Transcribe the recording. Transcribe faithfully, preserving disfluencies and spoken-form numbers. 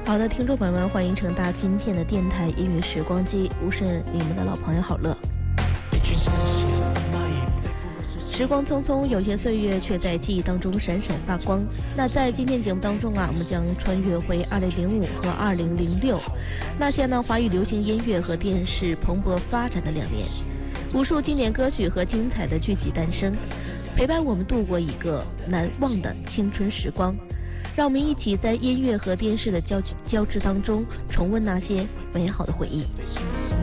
好的，听众朋友们，欢迎乘搭今天的电台音乐时光机，我是你们的老朋友好乐。时光匆匆，有些岁月却在记忆当中闪闪发光。那在今天节目当中啊，我们将穿越回二零零五和二零零六，那些呢华语流行音乐和电视蓬勃发展的两年，无数经典歌曲和精彩的剧集诞生，陪伴我们度过一个难忘的青春时光。让我们一起在音乐和电视的交交织当中，重温那些美好的回忆。